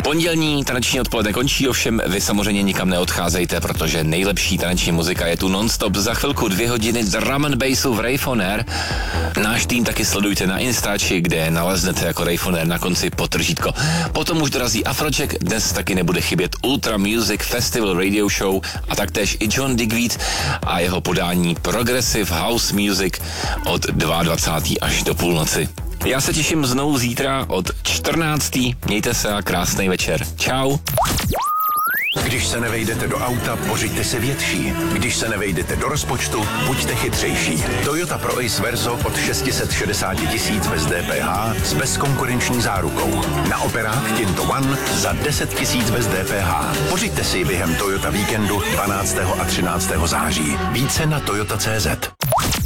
Pondělní taneční odpoledne končí, ovšem vy samozřejmě nikam neodcházejte, protože nejlepší taneční muzika je tu non-stop. Za chvilku 2 hodiny drum and bassu v Rave on Air. Náš tým taky sledujte na Instači, kde naleznete jako Rave on Air na konci potržítko. Potom už dorazí Afroček, dnes taky nebude chybět Ultra Music Festival Radio Show a taktéž i John Digweed a jeho podání Progressive House Music od 22. až do půlnoci. Já se těším znovu zítra od 14. Mějte se a krásný večer. Čau. Když se nevejdete do auta, pořiďte si větší. Když se nevejdete do rozpočtu, buďte chytřejší. Toyota Pro Ace Verso od 660 000 bez DPH s bezkonkurenční zárukou. Na operák Tinto One za 10 000 bez DPH. Pořiďte si během Toyota víkendu 12. a 13. září. Více na toyota.cz.